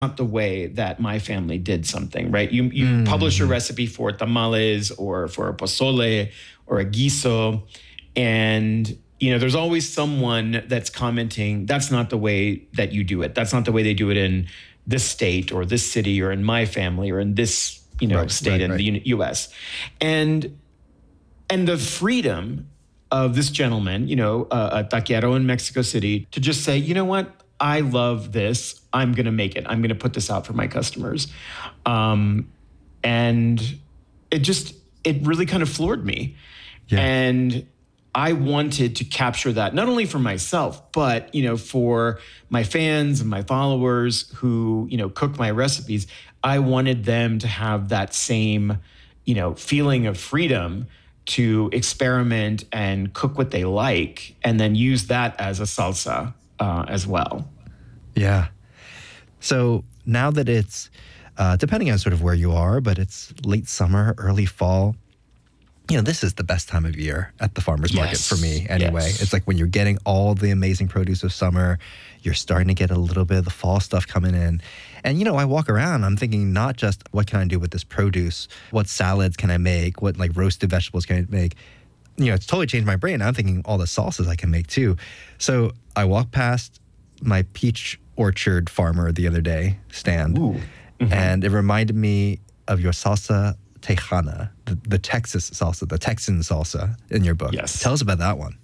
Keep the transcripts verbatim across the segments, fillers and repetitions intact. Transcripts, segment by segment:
not the way that my family did something, right? You you mm-hmm. publish a recipe for tamales or for a pozole or a guiso, and you know there's always someone that's commenting, that's not the way that you do it. That's not the way they do it in this state or this city or in my family or in this you know right, state right, in right. the U S. And and the freedom of this gentleman, you know, uh, a taquero in Mexico City, to just say, you know what? I love this. I'm going to make it. I'm going to put this out for my customers. Um, and it just, it really kind of floored me. Yeah. And I wanted to capture that, not only for myself, but, you know, for my fans and my followers who, you know, cook my recipes. I wanted them to have that same, you know, feeling of freedom to experiment and cook what they like, and then use that as a salsa uh, as well. Yeah. So now that it's, uh, depending on sort of where you are, but it's late summer, early fall, you know, this is the best time of year at the farmer's market yes. for me anyway. Yes. It's like when you're getting all the amazing produce of summer, you're starting to get a little bit of the fall stuff coming in. And, you know, I walk around, I'm thinking not just what can I do with this produce? What salads can I make? What like roasted vegetables can I make? You know, it's totally changed my brain. I'm thinking all the salsas I can make too. So I walked past my peach orchard farmer the other day stand, Ooh. Mm-hmm. and it reminded me of your salsa Tejana, the, the Texas salsa, the Texan salsa in your book. Yes. Tell us about that one.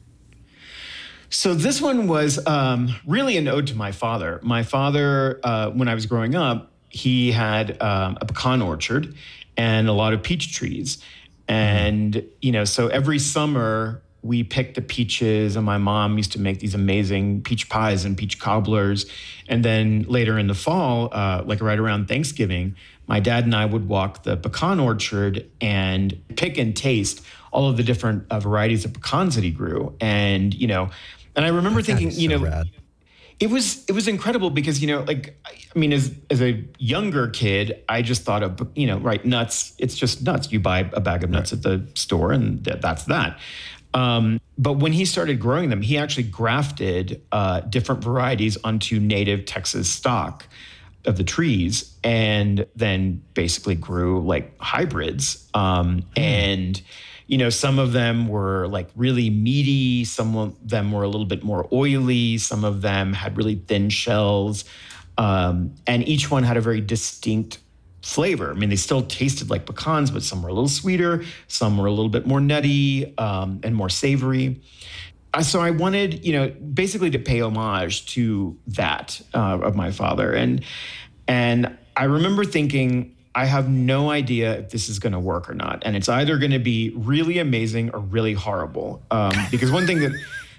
So this one was um, really an ode to my father. My father, uh, when I was growing up, he had um, a pecan orchard and a lot of peach trees. And, mm. you know, so every summer we picked the peaches, and my mom used to make these amazing peach pies and peach cobblers. And then later in the fall, uh, like right around Thanksgiving, my dad and I would walk the pecan orchard and pick and taste all of the different uh, varieties of pecans that he grew. And, you know, and I remember That thinking, is you so know, rad. it was it was incredible because, you know, like, I mean, as as a younger kid, I just thought of, you know, right, nuts. It's just nuts. You buy a bag of nuts right. at the store, and th- that's that. Um, but when he started growing them, he actually grafted uh, different varieties onto native Texas stock of the trees, and then basically grew like hybrids. Um, mm. And, you know, some of them were like really meaty. Some of them were a little bit more oily. Some of them had really thin shells. Um, and each one had a very distinct flavor. I mean, they still tasted like pecans, but some were a little sweeter. Some were a little bit more nutty um, and more savory. Uh, so I wanted, you know, basically to pay homage to that uh, of my father. And, and I remember thinking, I have no idea if this is going to work or not. And it's either going to be really amazing or really horrible. Um, because one thing that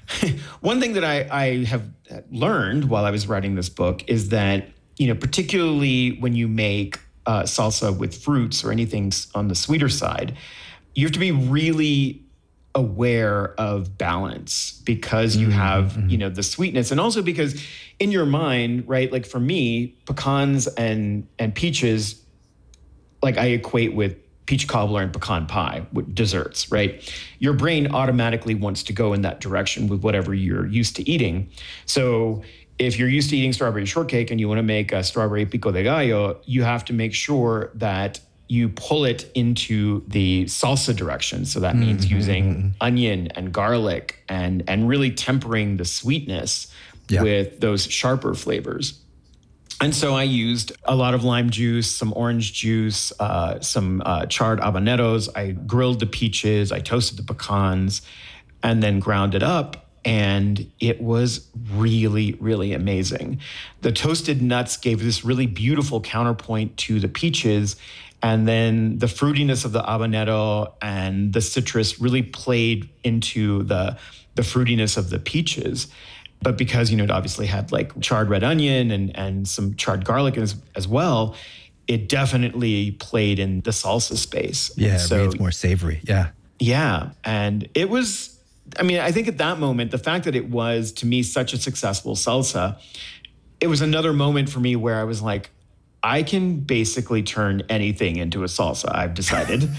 one thing that I, I have learned while I was writing this book is that, you know, particularly when you make uh, salsa with fruits or anything on the sweeter side, you have to be really aware of balance, because you have, mm-hmm. you know, the sweetness, and also because in your mind, right, like for me, pecans and and peaches, like I equate with peach cobbler and pecan pie with desserts, right? Your brain automatically wants to go in that direction with whatever you're used to eating. So if you're used to eating strawberry shortcake and you want to make a strawberry pico de gallo, you have to make sure that you pull it into the salsa direction. So that means mm-hmm. using onion and garlic and, and really tempering the sweetness yeah. with those sharper flavors. And so I used a lot of lime juice, some orange juice, uh, some uh, charred habaneros. I grilled the peaches, I toasted the pecans, and then ground it up. And it was really, really amazing. The toasted nuts gave this really beautiful counterpoint to the peaches. And then the fruitiness of the habanero and the citrus really played into the, the fruitiness of the peaches. But because, you know, it obviously had like charred red onion and, and some charred garlic as, as well, it definitely played in the salsa space. Yeah, and so, it it's more savory. Yeah. Yeah. And it was, I mean, I think at that moment, the fact that it was, to me, such a successful salsa, it was another moment for me where I was like, I can basically turn anything into a salsa, I've decided.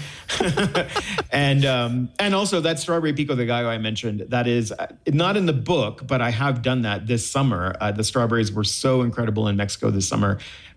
and um, and also that strawberry pico de gallo I mentioned, that is not in the book, but I have done that this summer. Uh, the strawberries were so incredible in Mexico this summer.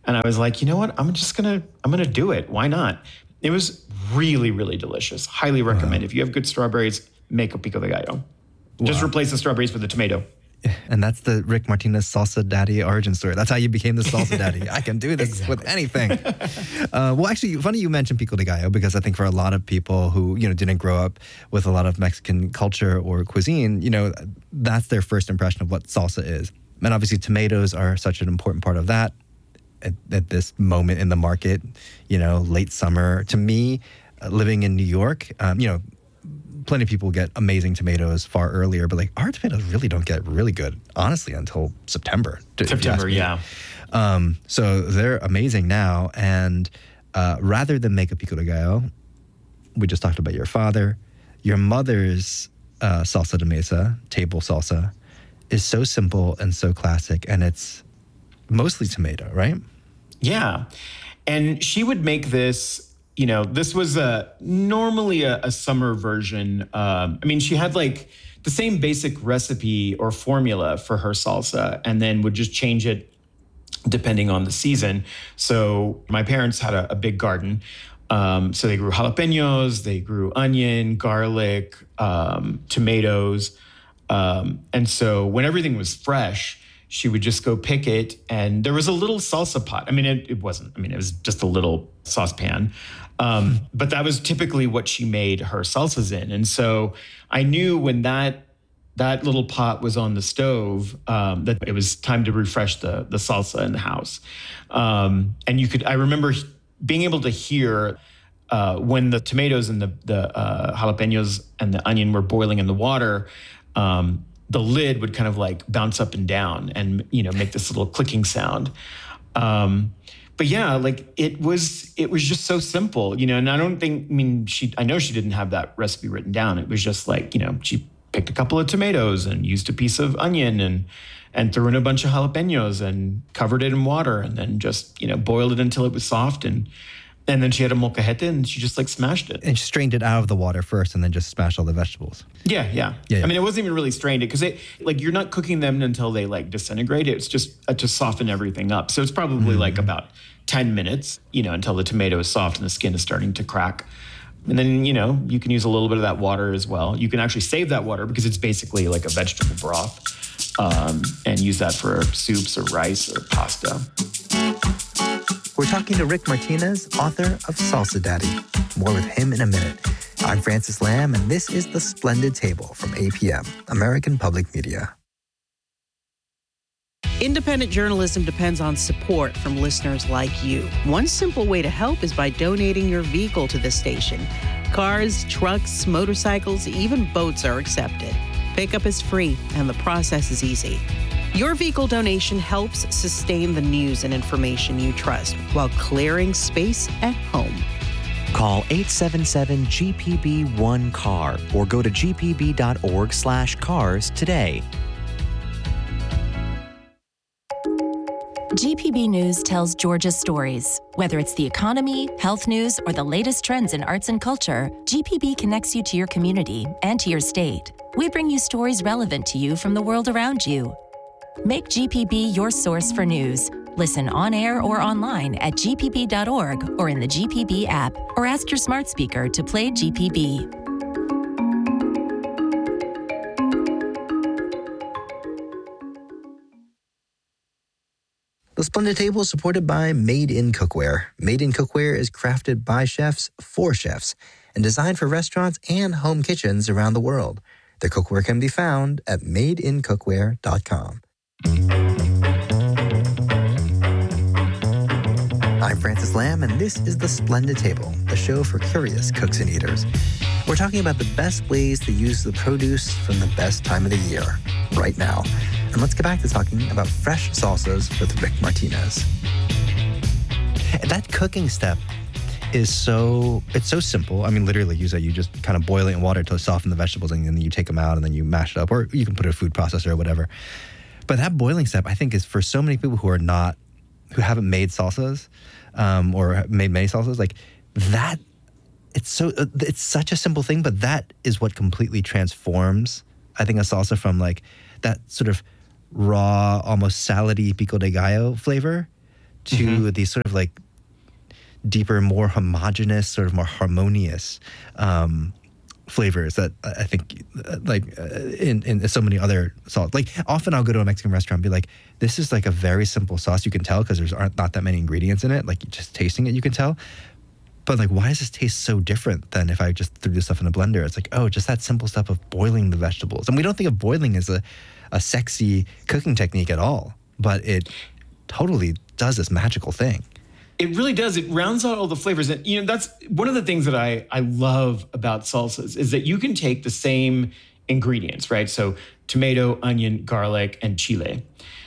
And I was like, you know what? I'm just going to, I'm going to do it. Why not? It was really, really delicious. Highly recommend. Wow. If you have good strawberries, make a pico de gallo. Wow. Just replace the strawberries with the tomato. And that's the Rick Martinez Salsa Daddy origin story. That's how you became the Salsa Daddy. I can do this exactly. with anything. Uh, well, actually, funny you mentioned pico de gallo, because I think for a lot of people who, you know, didn't grow up with a lot of Mexican culture or cuisine, you know, that's their first impression of what salsa is. And obviously tomatoes are such an important part of that at, at this moment in the market, you know, late summer. To me, uh, living in New York, um, you know, plenty of people get amazing tomatoes far earlier, but like our tomatoes really don't get really good, honestly, until September. September, yeah. Um, so they're amazing now. And uh, rather than make a pico de gallo, we just talked about your father, your mother's uh, salsa de mesa, table salsa, is so simple and so classic. And it's mostly tomato, right? Yeah. And she would make this. You know, this was a normally a, a summer version. Um, I mean, she had like the same basic recipe or formula for her salsa, and then would just change it depending on the season. So my parents had a, a big garden. Um, so they grew jalapenos, they grew onion, garlic, um, tomatoes. Um, and so when everything was fresh, she would just go pick it. And there was a little salsa pot. I mean, it, it wasn't, I mean, it was just a little saucepan. Um, but that was typically what she made her salsas in. And so I knew when that that little pot was on the stove, um, that it was time to refresh the the salsa in the house. Um, and you could, I remember being able to hear uh, when the tomatoes and the, the uh, jalapenos and the onion were boiling in the water, um, the lid would kind of like bounce up and down and, you know, make this little clicking sound. Um, But yeah, like it was, it was just so simple, you know, and I don't think, I mean, she, I know she didn't have that recipe written down. It was just like, you know, she picked a couple of tomatoes and used a piece of onion and, and threw in a bunch of jalapenos and covered it in water and then just, you know, boiled it until it was soft. And, and then she had a molcajete and she just like smashed it. And she strained it out of the water first and then just smashed all the vegetables. Yeah, yeah. yeah, yeah. I mean, it wasn't even really strained it because it, like, you're not cooking them until they like disintegrate. It's just uh, to soften everything up. So it's probably mm-hmm. like about ten minutes, you know, until the tomato is soft and the skin is starting to crack. And then, you know, you can use a little bit of that water as well. You can actually save that water because it's basically like a vegetable broth, um, and use that for soups or rice or pasta. We're talking to Rick Martinez, author of Salsa Daddy. More with him in a minute. I'm Francis Lamb, and this is The Splendid Table from A P M, American Public Media. Independent journalism depends on support from listeners like you. One simple way to help is by donating your vehicle to the station. Cars, trucks, motorcycles, even boats are accepted. Pickup is free, and the process is easy. Your vehicle donation helps sustain the news and information you trust while clearing space at home. Call eight seven seven G P B one C A R or go to g p b dot org slash cars today. G P B News tells Georgia's stories. Whether it's the economy, health news, or the latest trends in arts and culture, G P B connects you to your community and to your state. We bring you stories relevant to you from the world around you. Make G P B your source for news. Listen on air or online at g p b dot org or in the G P B app, or ask your smart speaker to play G P B. The Splendid Table is supported by Made in Cookware. Made in Cookware is crafted by chefs for chefs and designed for restaurants and home kitchens around the world. Their cookware can be found at made in cookware dot com. I'm Francis Lamb, and this is The Splendid Table, the show for curious cooks and eaters. We're talking about the best ways to use the produce from the best time of the year, right now. And let's get back to talking about fresh salsas with Rick Martinez. That cooking step is so, it's so simple. I mean, literally, you said you just kind of boil it in water to soften the vegetables, and then you take them out and then you mash it up, or you can put it in a food processor or whatever. But that boiling step, I think, is for so many people who are not, who haven't made salsas um, or made many salsas, like that, it's so, it's such a simple thing, but that is what completely transforms, I think, a salsa from like that sort of raw, almost salady pico de gallo flavor to Mm-hmm. these sort of like deeper, more homogenous, sort of more harmonious um, flavors that I think uh, like uh, in, in so many other sauces. Like often I'll go to a Mexican restaurant and be like, this is like a very simple sauce. You can tell because there's aren't not that many ingredients in it. Like just tasting it, you can tell. But like, why does this taste so different than if I just threw this stuff in a blender? It's like, oh, just that simple stuff of boiling the vegetables. And we don't think of boiling as a, a sexy cooking technique at all, but it totally does this magical thing. It really does. It rounds out all the flavors. And, you know, that's one of the things that I, I love about salsas is that you can take the same ingredients, right? So tomato, onion, garlic, and chile.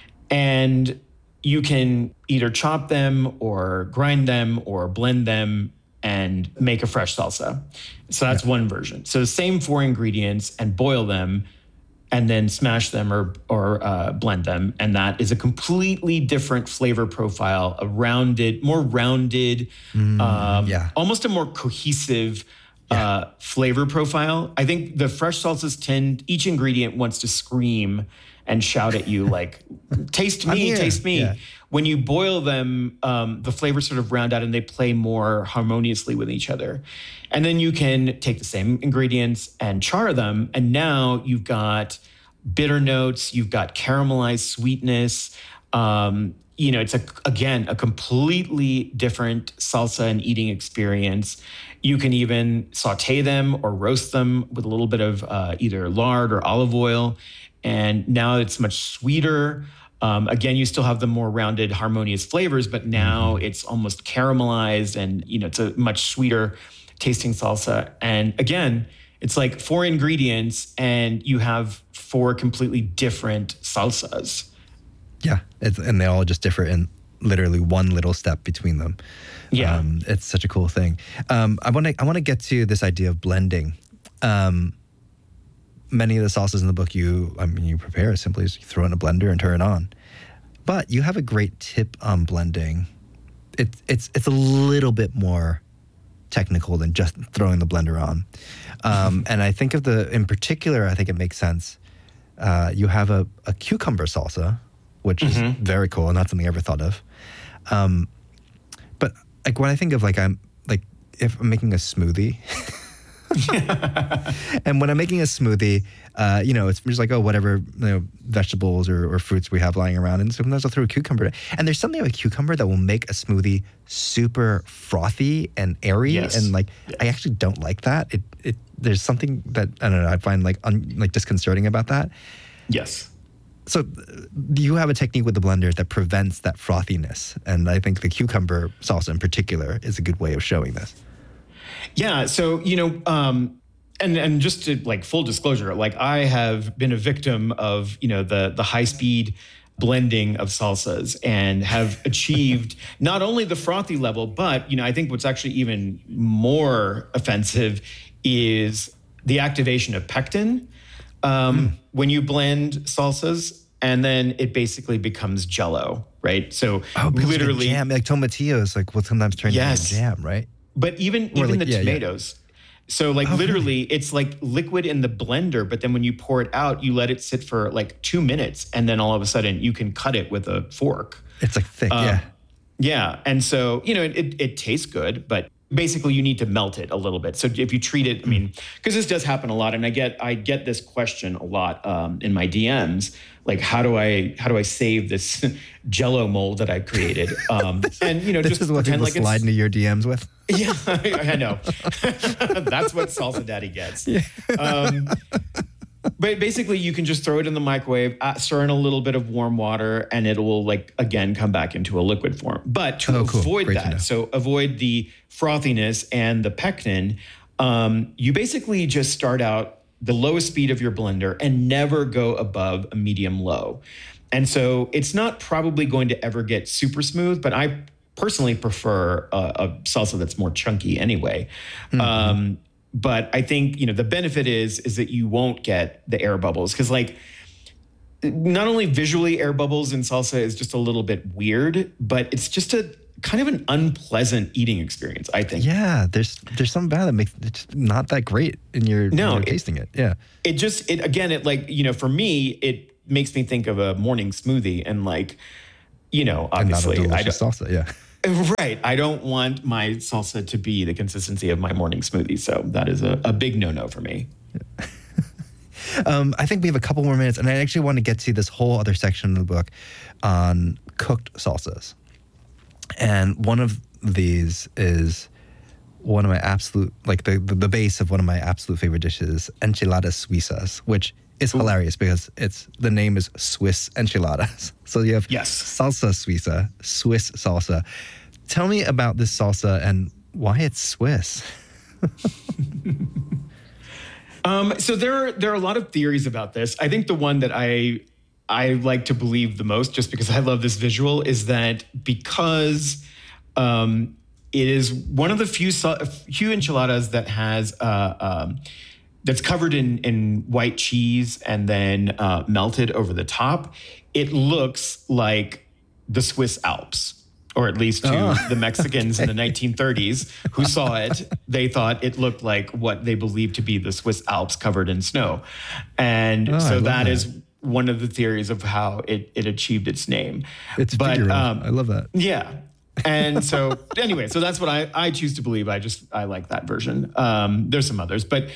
And you can either chop them or grind them or blend them and make a fresh salsa. So that's yeah. one version. So the same four ingredients and boil them and then smash them or or uh, blend them. And that is a completely different flavor profile, a rounded, more rounded, Mm, um, yeah. almost a more cohesive Yeah. uh, flavor profile. I think the fresh salsas tend, each ingredient wants to scream and shout at you like, taste I'm me, here. taste me. Yeah. When you boil them, um, the flavors sort of round out and they play more harmoniously with each other. And then you can take the same ingredients and char them. And now you've got bitter notes, you've got caramelized sweetness. Um, you know, it's a, again, a completely different salsa and eating experience. You can even saute them or roast them with a little bit of uh, either lard or olive oil. And now it's much sweeter. Um, again, you still have the more rounded, harmonious flavors, but now mm-hmm. it's almost caramelized and, you know, it's a much sweeter tasting salsa. And again, it's like four ingredients and you have four completely different salsas. Yeah, it's, and they all just differ in literally one little step between them. Yeah. Um, it's such a cool thing. Um, I want to I want to get to this idea of blending. Um, many of the sauces in the book you, I mean, you prepare as simply as you throw in a blender and turn it on. But you have a great tip on blending. It, it's it's a little bit more technical than just throwing the blender on. Um, and I think of the, in particular, I think it makes sense. Uh, you have a, a cucumber salsa, which mm-hmm. is very cool and not something I ever thought of. Um, but like when I think of like, I'm like, if I'm making a smoothie, and when I'm making a smoothie, uh, you know, it's just like, oh, whatever, you know, vegetables or, or fruits we have lying around. And sometimes I'll throw a cucumber. And there's something about a cucumber that will make a smoothie super frothy and airy. Yes. And like, yes. I actually don't like that. It, it, there's something that, I don't know, I find like, un, like disconcerting about that. Yes. So you have a technique with the blender that prevents that frothiness. And I think the cucumber salsa in particular is a good way of showing this. Yeah. So, you know, um, and and just to like full disclosure, like I have been a victim of, you know, the the high speed blending of salsas and have achieved not only the frothy level, but, you know, I think what's actually even more offensive is the activation of pectin um, mm. when you blend salsas, and then it basically becomes Jell-O, right? So oh, literally, like jam, like tomatillos, like will sometimes turn yes. into jam, right? But even Or even like, the yeah, tomatoes. Yeah. So like oh, literally really? It's like liquid in the blender, but then when you pour it out, you let it sit for like two minutes and then all of a sudden you can cut it with a fork. It's like thick, um, yeah. Yeah. And so, you know, it, it, it tastes good, but basically you need to melt it a little bit. So if you treat it, I mean, because this does happen a lot, and I get I get this question a lot um, in my D Ms, like how do I how do I save this Jell-O mold that I created? Um, and you know, this just is what pretend people like slide it's, into your D Ms with. Yeah, I, I know. That's what Salsa Daddy gets. Yeah. Um, but basically, you can just throw it in the microwave, uh, stir in a little bit of warm water, and it will, like, again, come back into a liquid form. But to oh, cool. avoid Great to know. that, so avoid the frothiness and the pectin, um, you basically just start out the lowest speed of your blender and never go above a medium low. And so it's not probably going to ever get super smooth, but I personally prefer a, a salsa that's more chunky anyway. Mm-hmm. Um, but I think, you know, the benefit is, is that you won't get the air bubbles. Cause like, not only visually air bubbles in salsa is just a little bit weird, but it's just a kind of an unpleasant eating experience, I think. Yeah. There's, there's something about it that makes it just not that great in your, no, when you're it, tasting it. Yeah. It just, it, again, it like, you know, for me, it makes me think of a morning smoothie, and like, you know, And not a obviously, I delicious don't, salsa, yeah. right. I don't want my salsa to be the consistency of my morning smoothie. So that is a, a big no-no for me. Um, I think we have a couple more minutes, and I actually want to get to this whole other section of the book on cooked salsas. And one of these is one of my absolute, like the, the, the base of one of my absolute favorite dishes, enchiladas suizas, which is Ooh. hilarious because it's the name is Swiss enchiladas. So you have Yes. salsa suiza, Swiss salsa. Tell me about this salsa and why it's Swiss. Um, so there are there are a lot of theories about this. I think the one that I I like to believe the most, just because I love this visual, is that because um, it is one of the few few enchiladas that has uh, um, that's covered in in white cheese and then uh, melted over the top. It looks like the Swiss Alps. Or at least to Oh, the Mexicans in the nineteen thirties who saw it, they thought it looked like what they believed to be the Swiss Alps covered in snow. And Oh, I so love that that. is one of the theories of how it, it achieved its name. It's But, figural. um, I love that. Yeah. And so anyway, so that's what I, I choose to believe. I just, I like that version. Um, there's some others, but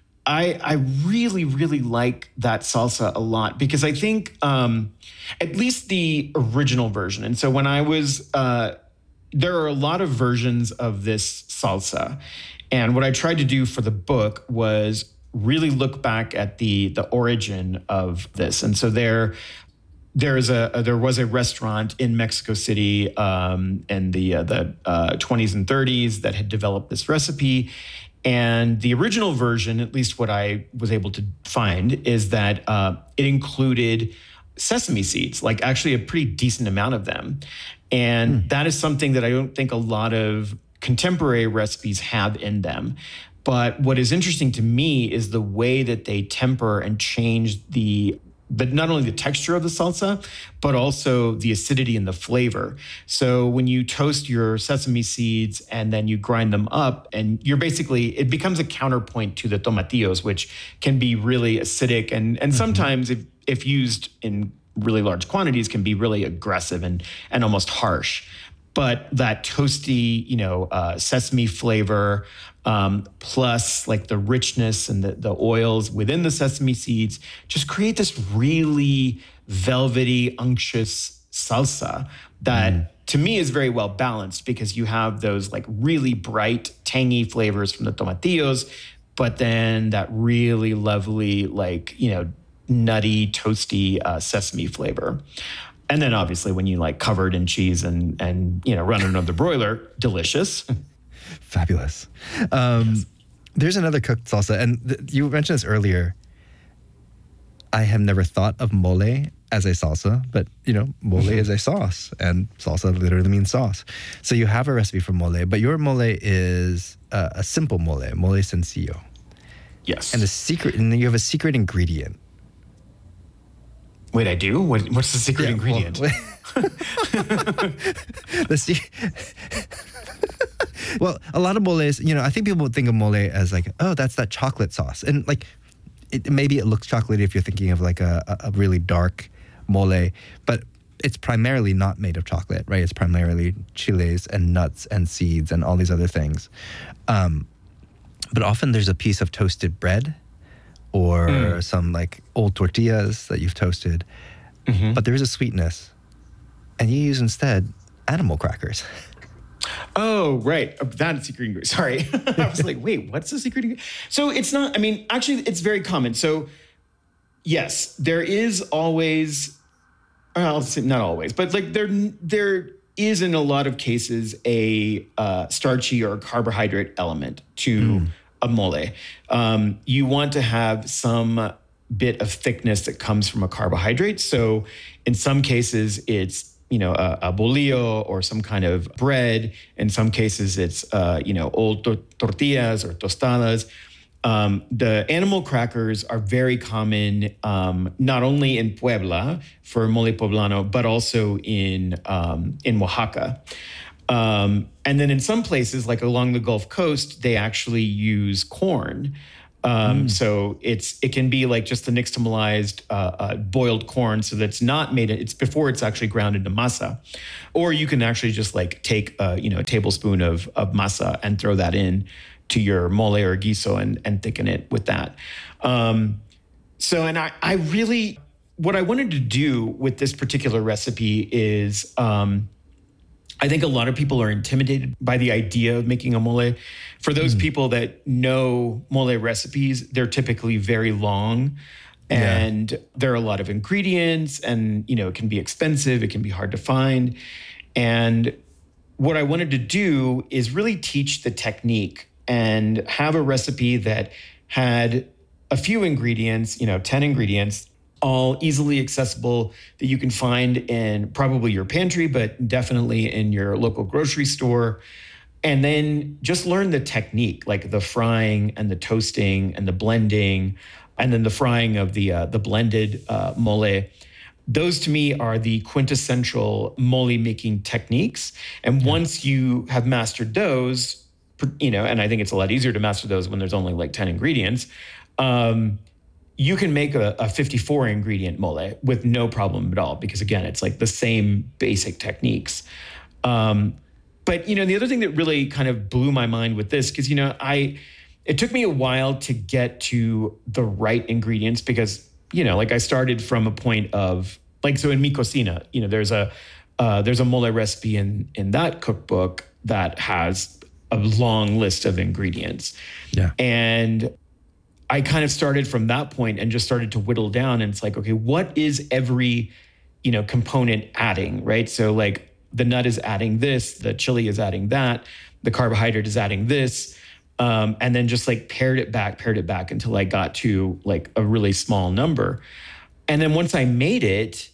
I, I really, really like that salsa a lot because I think um, at least the original version. And so when I was, uh, there are a lot of versions of this salsa. And what I tried to do for the book was really look back at the, the origin of this. And so there, There's a, a there was a restaurant in Mexico City um, in the uh, the uh, twenties and thirties that had developed this recipe, and the original version, at least what I was able to find, is that uh, it included sesame seeds, like actually a pretty decent amount of them, and mm. that is something that I don't think a lot of contemporary recipes have in them. But what is interesting to me is the way that they temper and change the but not only the texture of the salsa, but also the acidity and the flavor. So when you toast your sesame seeds and then you grind them up, and you're basically, it becomes a counterpoint to the tomatillos, which can be really acidic and, and mm-hmm. sometimes if, if used in really large quantities can be really aggressive and, and almost harsh. But that toasty, you know, uh, sesame flavor, Um, plus like the richness and the, the oils within the sesame seeds just create this really velvety, unctuous salsa that mm. to me is very well balanced because you have those like really bright, tangy flavors from the tomatillos, but then that really lovely, like, you know, nutty, toasty uh, sesame flavor. And then obviously when you like cover it in cheese and, and you know, run it under the broiler, delicious. Fabulous. Um, yes. There's another cooked salsa, and th- you mentioned this earlier. I have never thought of mole as a salsa, but, you know, mole mm-hmm. is a sauce, and salsa literally means sauce. So you have a recipe for mole, but your mole is uh, a simple mole, mole sencillo. Yes. And the secret, and then you have a secret ingredient. Wait, I do? What, what's the secret yeah, ingredient? Well, the se- well, a lot of moles, you know, I think people would think of mole as like, oh, that's that chocolate sauce. And like, it, maybe it looks chocolatey if you're thinking of like a, a really dark mole, but it's primarily not made of chocolate, right? It's primarily chiles and nuts and seeds and all these other things. Um, but often there's a piece of toasted bread or mm. some like old tortillas that you've toasted, mm-hmm. but there's a sweetness. And you use instead animal crackers. Oh, right. That's secret ingredient. Sorry. I was like, wait, what's the secret ingredient? So it's not, I mean, actually, it's very common. So yes, there is always, I'll say not always, but like there, there is in a lot of cases a uh, starchy or carbohydrate element to mm. a mole. Um, you want to have some bit of thickness that comes from a carbohydrate. So in some cases, it's you know, a, a bolillo or some kind of bread. In some cases, it's, uh, you know, old to- tortillas or tostadas. Um, the animal crackers are very common, um, not only in Puebla for mole poblano, but also in, um, in Oaxaca. Um, and then in some places, like along the Gulf Coast, they actually use corn Um, mm. So it's it can be like just the nixtamalized uh, uh, boiled corn, so that's not made. It's before it's actually ground into masa, or you can actually just like take a, you know a tablespoon of of masa and throw that in to your mole or guiso and and thicken it with that. Um, so and I I really what I wanted to do with this particular recipe is. Um, I think a lot of people are intimidated by the idea of making a mole. For those mm. people that know mole recipes, they're typically very long and yeah. there are a lot of ingredients and, you know, it can be expensive. It can be hard to find. And what I wanted to do is really teach the technique and have a recipe that had a few ingredients, you know, ten ingredients, all easily accessible that you can find in probably your pantry, but definitely in your local grocery store. And then just learn the technique, like the frying and the toasting and the blending, and then the frying of the uh, the blended uh, mole. Those to me are the quintessential mole making techniques. And yeah. once you have mastered those, you know, and I think it's a lot easier to master those when there's only like ten ingredients, um, you can make a, a fifty-four ingredient mole with no problem at all, because again, it's like the same basic techniques. Um, but, you know, the other thing that really kind of blew my mind with this, because, you know, I, it took me a while to get to the right ingredients because, you know, like I started from a point of like, so in Mi Cocina, you know, there's a, uh, there's a mole recipe in, in that cookbook that has a long list of ingredients. Yeah. And I kind of started from that point and just started to whittle down. And it's like, okay, what is every, you know, component adding, right? So like the nut is adding this, the chili is adding that, the carbohydrate is adding this. Um, and then just like pared it back, pared it back until I got to like a really small number. And then once I made it,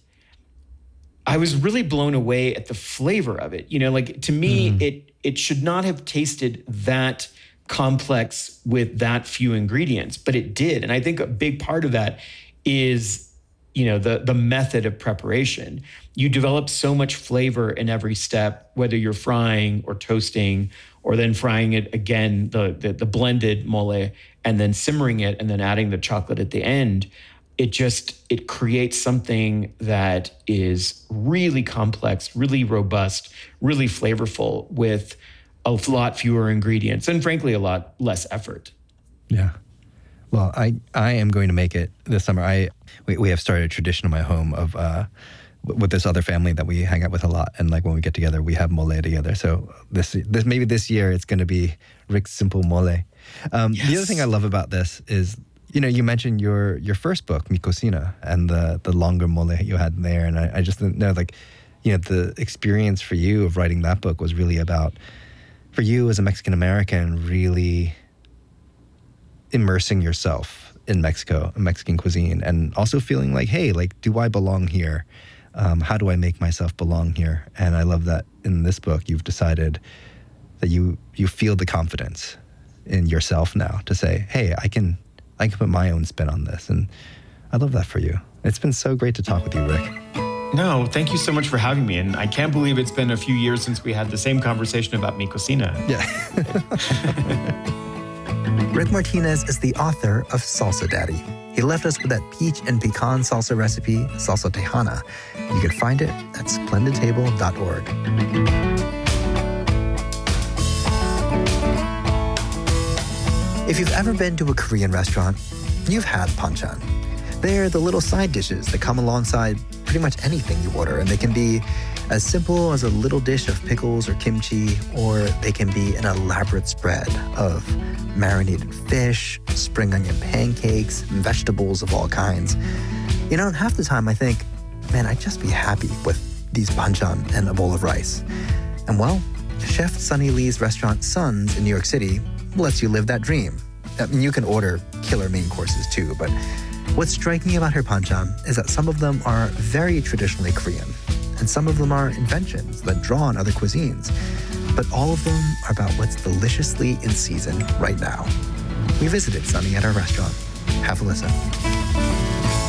I was really blown away at the flavor of it. You know, like to me, mm. it it should not have tasted that complex with that few ingredients, but it did. And I think a big part of that is, you know, the the method of preparation. You develop so much flavor in every step, whether you're frying or toasting, or then frying it again, the the, the blended mole, and then simmering it, and then adding the chocolate at the end. It just, it creates something that is really complex, really robust, really flavorful with a lot fewer ingredients and frankly, a lot less effort. Yeah. Well, I, I am going to make it this summer. I we, we have started a tradition in my home of uh, with this other family that we hang out with a lot, and like when we get together, we have mole together. So this this maybe this year it's going to be Rick's Simple Mole. Um, yes. The other thing I love about this is, you know, you mentioned your your first book, Mi Cocina, and the the longer mole you had there, and I, I just didn't know, like, you know, the experience for you of writing that book was really about, for you as a Mexican American, really immersing yourself in Mexico, Mexican cuisine, and also feeling like, hey, like, do I belong here? Um, how do I make myself belong here? And I love that in this book, you've decided that you you feel the confidence in yourself now to say, hey, I can I can put my own spin on this. And I love that for you. It's been so great to talk with you, Rick. No, thank you so much for having me. And I can't believe it's been a few years since we had the same conversation about Mi Cocina. Yeah. Rick Martinez is the author of Salsa Daddy. He left us with that peach and pecan salsa recipe, Salsa Tejana. You can find it at splendid table dot org. If you've ever been to a Korean restaurant, you've had banchan. They're the little side dishes that come alongside pretty much anything you order, and they can be as simple as a little dish of pickles or kimchi, or they can be an elaborate spread of marinated fish, spring onion pancakes, and vegetables of all kinds. You know, half the time I think, man, I'd just be happy with these banchan and a bowl of rice. And well, Chef Sunny Lee's restaurant Suns in New York City lets you live that dream. I mean, you can order killer main courses too, but what's striking about her banchan is that some of them are very traditionally Korean, and some of them are inventions that draw on other cuisines. But all of them are about what's deliciously in season right now. We visited Sunny at our restaurant. Have a listen.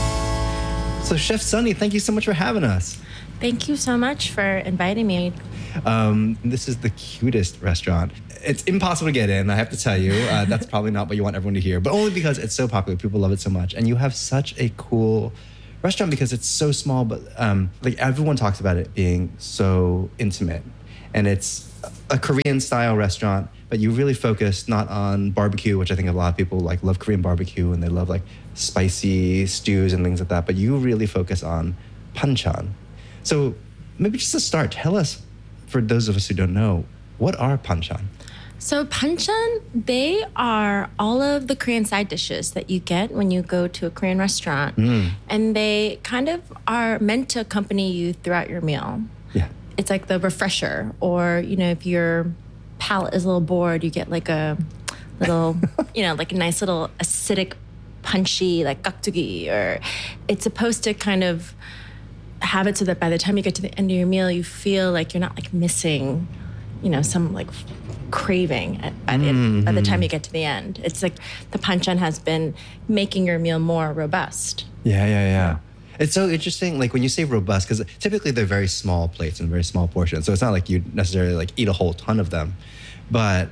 So Chef Sunny, thank you so much for having us. Thank you so much for inviting me. Um, this is the cutest restaurant. It's impossible to get in, I have to tell you. Uh, that's probably not what you want everyone to hear, but only because it's so popular. People love it so much. And you have such a cool restaurant because it's so small, but um, like everyone talks about it being so intimate. And it's a Korean style restaurant, but you really focus not on barbecue, which I think a lot of people like love Korean barbecue and they love like spicy stews and things like that, but you really focus on panchan. So maybe just to start, tell us, for those of us who don't know, what are panchan? So panchan, they are all of the Korean side dishes that you get when you go to a Korean restaurant. Mm. And they kind of are meant to accompany you throughout your meal. Yeah. It's like the refresher, or, you know, if your palate is a little bored, you get like a little, you know, like a nice little acidic, punchy, like gakdugi, or it's supposed to kind of have it so that by the time you get to the end of your meal, you feel like you're not like missing, you know, some like craving at, at mm-hmm. it, by the time you get to the end. It's like the panchan has been making your meal more robust. Yeah, yeah, yeah. It's so interesting, like when you say robust, because typically they're very small plates and very small portions. So it's not like you necessarily like eat a whole ton of them. But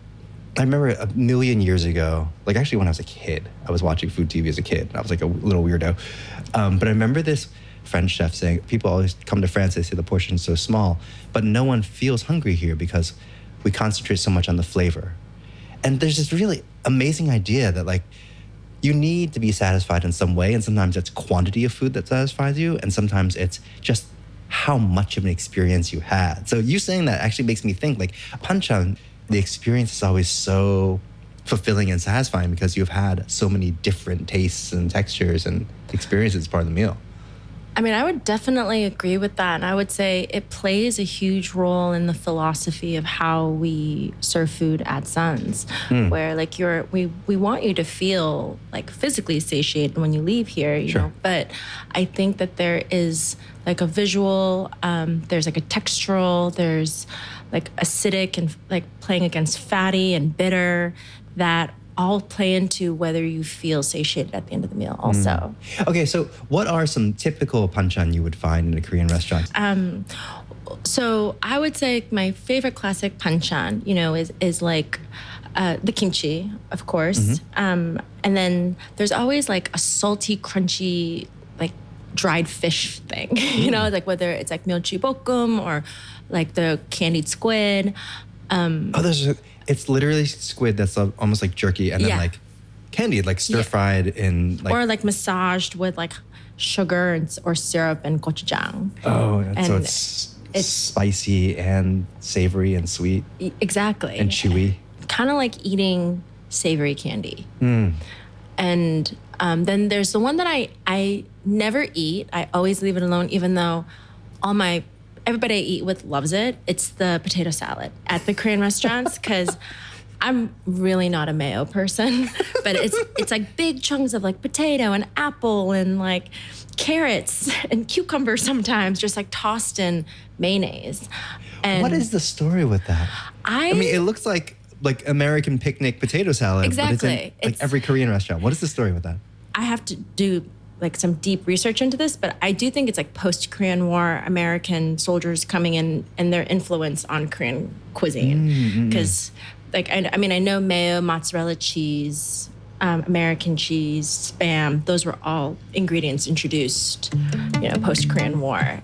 I remember a million years ago, like actually when I was a kid, I was watching food T V as a kid. And I was like a little weirdo. Um, but I remember this French chef saying, people always come to France, they say the portion's so small, but no one feels hungry here because we concentrate so much on the flavor. And there's this really amazing idea that like, you need to be satisfied in some way, and sometimes it's quantity of food that satisfies you, and sometimes it's just how much of an experience you had. So you saying that actually makes me think like panchan, the experience is always so fulfilling and satisfying because you've had so many different tastes and textures and experiences as part of the meal. I mean, I would definitely agree with that. And I would say it plays a huge role in the philosophy of how we serve food at Suns, mm. where like you're, we, we want you to feel like physically satiated when you leave here, you sure. know, but I think that there is like a visual, um, there's like a textural, there's like acidic and like playing against fatty and bitter that all play into whether you feel satiated at the end of the meal also. Mm. Okay, so what are some typical panchan you would find in a Korean restaurant? Um, so I would say my favorite classic panchan, you know, is is like uh, the kimchi, of course. Mm-hmm. Um, and then there's always like a salty, crunchy, like dried fish thing, mm. you know, like whether it's like myeolchi bokkeum or like the candied squid. Um, oh, there's a... It's literally squid that's almost like jerky and then yeah. like candied, like stir fried yeah. in like... Or like massaged with like sugar and, or syrup and gochujang. Oh, and so it's, it's spicy and savory and sweet. Exactly. And chewy. Kind of like eating savory candy. Mm. And um, then there's the one that I, I never eat. I always leave it alone, even though all my... everybody I eat with loves it. It's the potato salad at the Korean restaurants because I'm really not a mayo person, but it's it's like big chunks of like potato and apple and like carrots and cucumbers sometimes just like tossed in mayonnaise. And what is the story with that? I, I mean, it looks like like American picnic potato salad, exactly. but it's in like it's, every Korean restaurant. What is the story with that? I have to do like some deep research into this, but I do think it's like post-Korean War American soldiers coming in and their influence on Korean cuisine. Because mm-hmm. like, I, I mean, I know mayo, mozzarella cheese, um, American cheese, Spam, those were all ingredients introduced, you know, post-Korean War.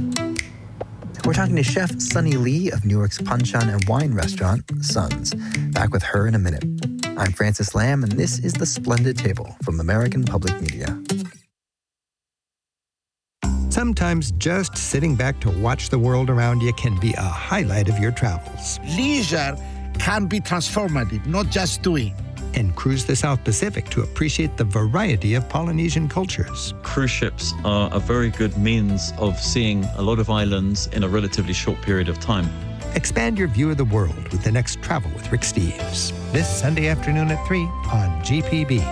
We're talking to Chef Sunny Lee of Newark's Panchan and Wine restaurant, Suns. Back with her in a minute. I'm Francis Lam, and this is The Splendid Table from American Public Media. Sometimes just sitting back to watch the world around you can be a highlight of your travels. Leisure can be transformative, not just doing. And cruise the South Pacific to appreciate the variety of Polynesian cultures. Cruise ships are a very good means of seeing a lot of islands in a relatively short period of time. Expand your view of the world with the next Travel with Rick Steves. This Sunday afternoon at three on G P B.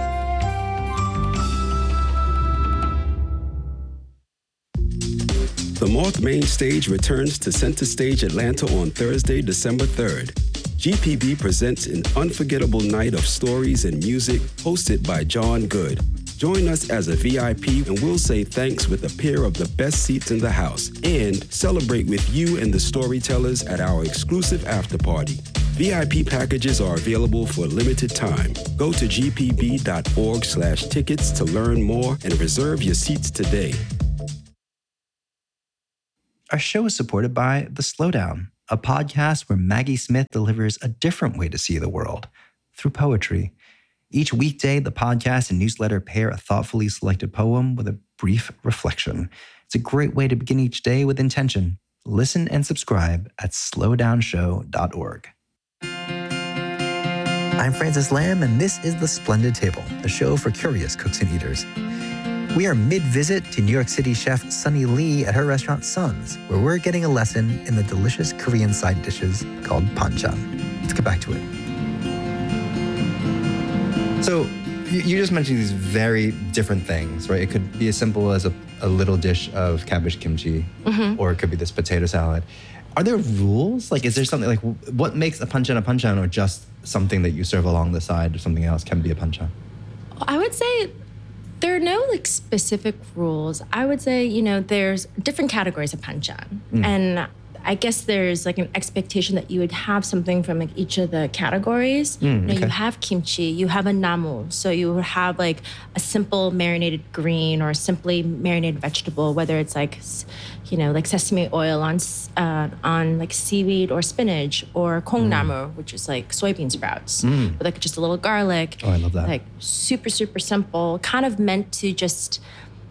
The Moth Main Stage returns to Center Stage Atlanta on Thursday, December third. G P B presents an unforgettable night of stories and music hosted by John Good. Join us as a V I P and we'll say thanks with a pair of the best seats in the house and celebrate with you and the storytellers at our exclusive after party. V I P packages are available for a limited time. Go to gpb.org slash tickets to learn more and reserve your seats today. Our show is supported by The Slowdown, a podcast where Maggie Smith delivers a different way to see the world through poetry. Each weekday, the podcast and newsletter pair a thoughtfully selected poem with a brief reflection. It's a great way to begin each day with intention. Listen and subscribe at slow down show dot org. I'm Francis Lam, and this is The Splendid Table, the show for curious cooks and eaters. We are mid-visit to New York City chef Sunny Lee at her restaurant Sun's, where we're getting a lesson in the delicious Korean side dishes called banchan. Let's get back to it. So you you just mentioned these very different things, right? It could be as simple as a, a little dish of cabbage kimchi, Mhm. or it could be this potato salad. Are there rules? Like, is there something like what makes a banchan a banchan, or just something that you serve along the side or something else can be a banchan? I would say there are no like specific rules. I would say, you know, there's different categories of banchan. Mm. And I guess there's like an expectation that you would have something from like each of the categories. Mm, you know, you okay. have kimchi, you have a namu, so you would have like a simple marinated green or a simply marinated vegetable, whether it's like, s- you know, like sesame oil on s- uh, on like seaweed or spinach, or kongnamu, which is like soybean sprouts, Mm. with like just a little garlic. Oh, I love that. Like super super simple, kind of meant to just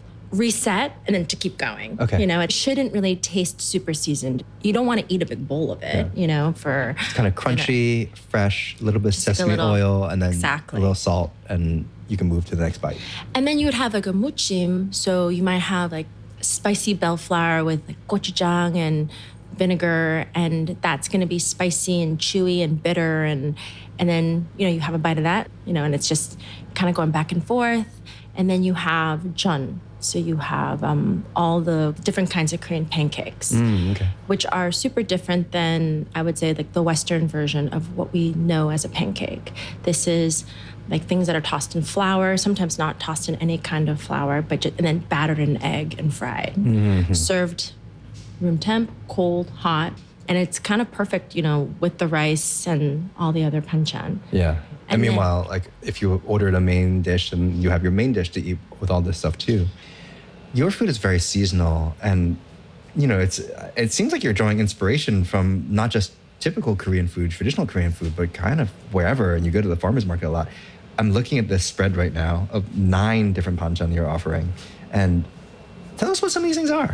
reset and then to keep going. Okay. You know, it shouldn't really taste super seasoned. You don't want to eat a big bowl of it, you know, for It's kind of crunchy, fresh, a little bit of like a sesame little- oil, and then Exactly. a little salt, and you can move to the next bite. And then you would have like a muchim, so you might have like spicy bell flour with like gochujang and vinegar, and that's going to be spicy and chewy and bitter, and and then you know you have a bite of that, you know, and it's just kind of going back and forth. And then you have jeon, so you have um, all the different kinds of Korean pancakes, Mm, okay. which are super different than, I would say, like the Western version of what we know as a pancake. This is like things that are tossed in flour, sometimes not tossed in any kind of flour, but just, and then battered in egg and fried. Mhm. Served room temp, cold, hot, and it's kind of perfect, you know, with the rice and all the other banchan. Yeah. And, And then- meanwhile, like if you ordered a main dish and you have your main dish to eat with all this stuff too, your food is very seasonal, and you know it's it seems like you're drawing inspiration from not just typical Korean food, traditional Korean food, but kind of wherever. And you go to the farmers market a lot. I'm looking at this spread right now of nine different banchan you're offering, and tell us what some of these things are.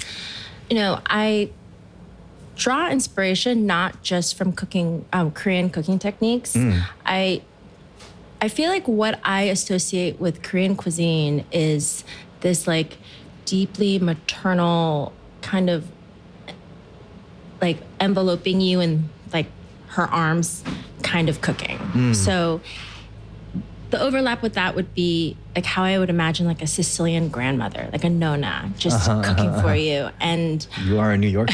You know, I draw inspiration not just from cooking um, Korean cooking techniques. Mm. I I feel like what I associate with Korean cuisine is this like deeply maternal kind of like enveloping you in like her arms kind of cooking. Mm. So the overlap with that would be like how I would imagine like a Sicilian grandmother, like a nonna, just Uh-huh, cooking uh-huh, for uh-huh. you. And You are a New Yorker.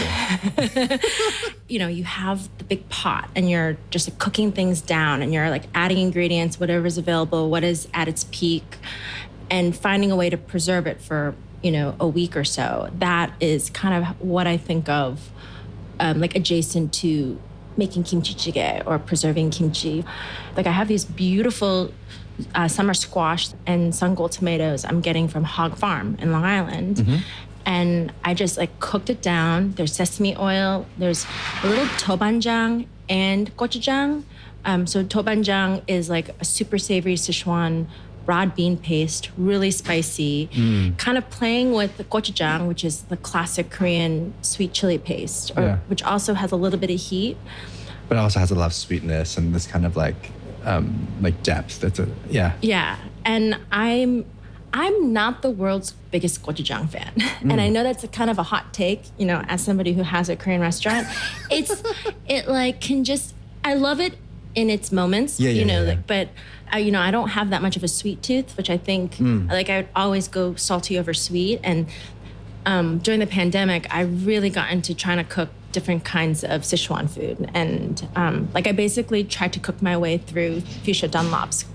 you know, you have the big pot and you're just like, cooking things down, and you're like adding ingredients, whatever's available, what is at its peak, and finding a way to preserve it for, you know, a week or so. That is kind of what I think of um, like adjacent to making kimchi jjigae or preserving kimchi. Like I have these beautiful uh, summer squash and sun-gold tomatoes I'm getting from Hog Farm in Long Island. Mm-hmm. And I just like cooked it down. There's sesame oil, there's a little tobanjang and gochujang. Um, so tobanjang is like a super savory Sichuan broad bean paste, really spicy, Mm. kind of playing with the gochujang, which is the classic Korean sweet chili paste, or, Yeah. which also has a little bit of heat. But it also has a lot of sweetness and this kind of like um, like depth. That's a yeah. Yeah, and I'm I'm not the world's biggest gochujang fan, and I know that's a kind of a hot take. You know, as somebody who has a Korean restaurant, it's it like can just I love it in its moments. Yeah, yeah, you know, yeah, yeah. like but. I, you know, I don't have that much of a sweet tooth, which I think, Mm. like, I would always go salty over sweet. And um, during the pandemic, I really got into trying to cook different kinds of Sichuan food. And, um, like, I basically tried to cook my way through Fuchsia Dunlop's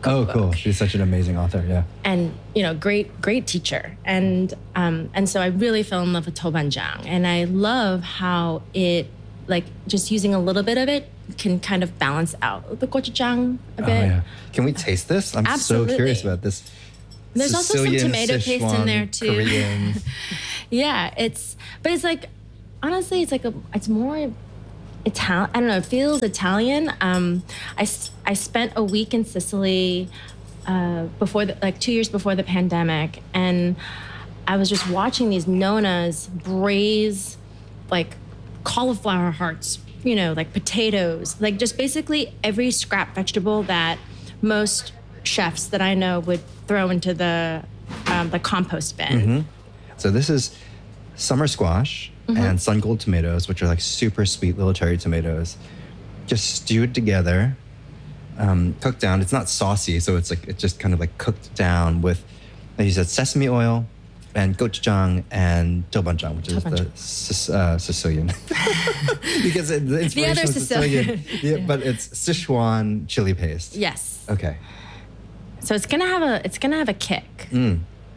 Oh, cookbook. cool. She's such an amazing author. Yeah. And you know, great, great teacher. And um, and so I really fell in love with tobanjang, and I love how it, like, just using a little bit of it can kind of balance out the gochujang a Oh, bit. yeah. Can we taste this? I'm Absolutely. so curious about this. There's also some Sicilian, tomato paste in Sichuan, there too. Korean. Yeah, it's, but it's like, honestly, it's like a, it's more Italian. I don't know. It feels Italian. Um, I s- I spent a week in Sicily uh, before, the, like two years before the pandemic, and I was just watching these nonas braise, like cauliflower hearts, you know, like potatoes, like just basically every scrap vegetable that most chefs that I know would throw into the um, the compost bin. Mm-hmm. So this is summer squash Mm-hmm. and sun gold tomatoes, which are like super sweet little cherry tomatoes, just stewed together, um, cooked down. It's not saucy, so it's like it's just kind of like cooked down with, like you said, sesame oil and gochujang and tobanjang, which is the Sic- uh, Sicilian. Because it, the inspiration other was Sicilian. Sicilian. Yeah, but it's Sichuan chili paste. Yes. Okay. So it's gonna have a it's gonna have a kick. Mm.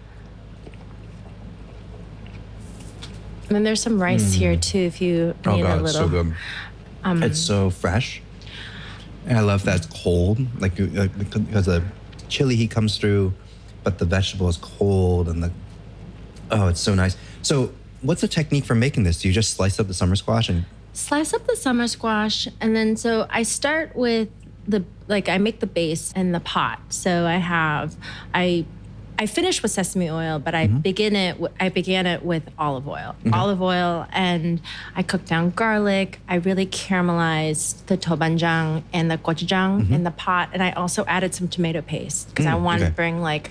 And then there's some rice Mm. here too, if you Oh need god, a it's little. so good. Um, It's so fresh. And I love that it's cold, like you- uh, because the chili heat comes through, but the vegetable is cold and the, oh, it's so nice. So what's the technique for making this? Do you just slice up the summer squash and, Slice up the summer squash, and then so I start with the like I make the base in the pot. So I have I I finish with sesame oil, but I Mm-hmm. begin it. w- I began it with olive oil, olive oil, and I cook down garlic. I really caramelized the tobanjang and the gochujang in the pot, and I also added some tomato paste because I Mm-hmm. Mm, wanted okay. to bring like.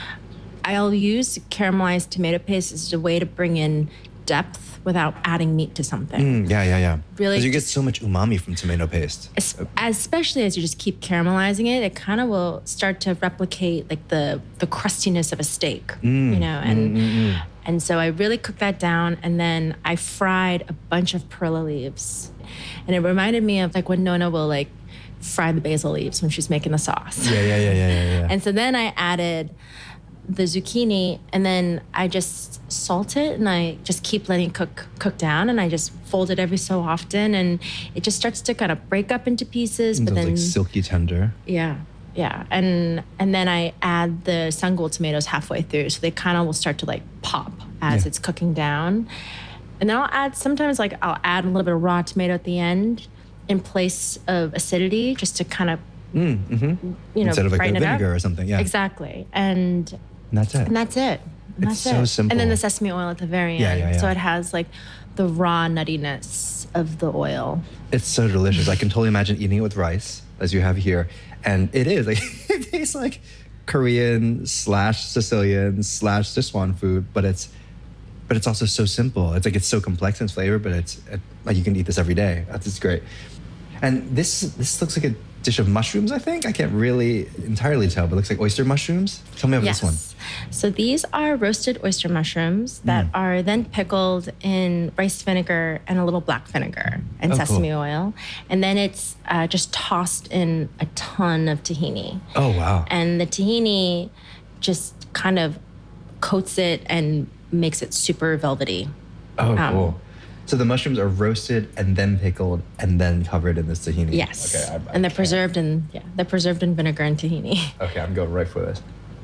I'll use caramelized tomato paste as a way to bring in depth without adding meat to something. Mm, yeah, yeah, yeah. Really Because you get just- so much umami from tomato paste. Es- especially as you just keep caramelizing it, it kind of will start to replicate like the the crustiness of a steak, Mm, you know. And and so I really cooked that down, and then I fried a bunch of perilla leaves, and it reminded me of like when Nona will like fry the basil leaves when she's making the sauce. Yeah, yeah, yeah, yeah, yeah, yeah. And so then I added the zucchini, and then I just salt it, and I just keep letting it cook cook down, and I just fold it every so often, and it just starts to kind of break up into pieces. So But it's then, like silky tender. yeah, yeah, and and then I add the sun gold tomatoes halfway through, so they kind of will start to like pop as Yeah. it's cooking down, and then I'll add sometimes like I'll add a little bit of raw tomato at the end in place of acidity, just to kind of Mm, hmm you know Instead of like a brighten it up. vinegar or something. Yeah. Exactly, and. And that's it. And that's it. And It's that's so it. simple. And then the sesame oil at the very Yeah, end. yeah, yeah. So it has like the raw nuttiness of the oil. It's so delicious. I can totally imagine eating it with rice, as you have here. And it is like it tastes like Korean slash Sicilian slash Sichuan food, but it's but it's also so simple. It's like it's so complex in its flavor, but it's it, like you can eat this every day. That's just great. And this this looks like a dish of mushrooms, I think. I can't really entirely tell, but it looks like oyster mushrooms. Tell me about Yes. this one. So these are roasted oyster mushrooms that Mm. are then pickled in rice vinegar and a little black vinegar and Oh, cool. sesame oil. And then it's uh, just tossed in a ton of tahini. Oh, wow. And the tahini just kind of coats it and makes it super velvety. Oh, Um, cool. So the mushrooms are roasted and then pickled and then covered in this tahini. Yes. Okay. I, I and they're can't- preserved in yeah, they're preserved in vinegar and tahini. Okay, I'm going right for this.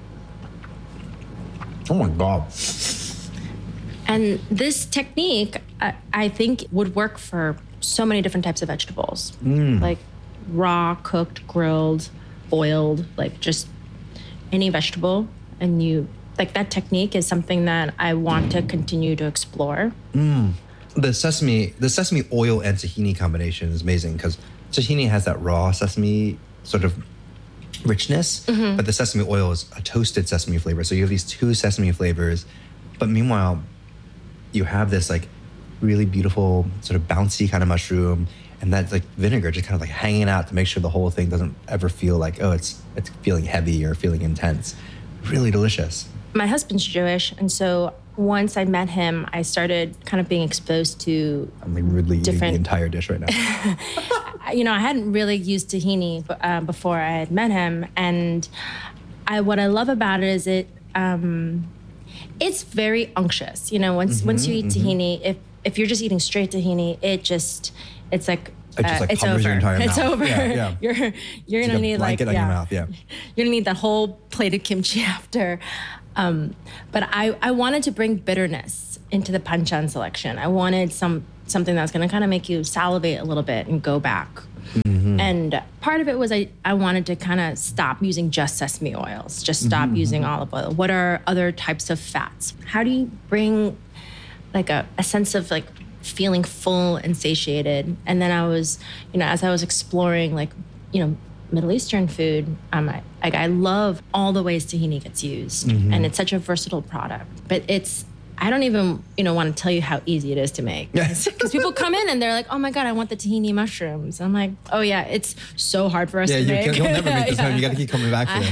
Oh my god. And this technique, I, I think, would work for so many different types of vegetables, Mm. like raw, cooked, grilled, boiled, like just any vegetable. And you like that technique is something that I want to continue to explore. Mm. The sesame, the sesame oil and tahini combination is amazing because tahini has that raw sesame sort of richness, Mhm. but the sesame oil is a toasted sesame flavor. So you have these two sesame flavors, but meanwhile, you have this like really beautiful sort of bouncy kind of mushroom, and that's like vinegar just kind of like hanging out to make sure the whole thing doesn't ever feel like, oh, it's it's feeling heavy or feeling intense. Really delicious. My husband's Jewish, and so once I met him, I started kind of being exposed to I'm like rudely eating Different- the entire dish right now. you know, I hadn't really used tahini uh, before I had met him, and I what I love about it is it um, it's very unctuous. You know, once Mm-hmm, once you eat mm-hmm. tahini, if if you're just eating straight tahini, it just it's like It just, uh, like, it's covers over. your entire it's mouth. over. Yeah, yeah. You're you're It's gonna like a need like blanket on yeah. your mouth, yeah. You're gonna need that whole plate of kimchi after. Um, but I, I wanted to bring bitterness into the panchan selection. I wanted some something that's gonna kind of make you salivate a little bit and go back. Mm-hmm. And part of it was I, I wanted to kind of stop using just sesame oils, just stop Mm-hmm. using olive oil. What are other types of fats? How do you bring like a, a sense of like feeling full and satiated? And then I was, you know, as I was exploring like, you know, Middle Eastern food, um, I, like I love all the ways tahini gets used, Mm-hmm. and it's such a versatile product. But it's, I don't even, you know, want to tell you how easy it is to make. Because people come in and they're like, oh my God, I want the tahini mushrooms. I'm like, oh yeah, it's so hard for us Yeah, to you make. can, you'll never make this Yeah. home. You got to keep coming back for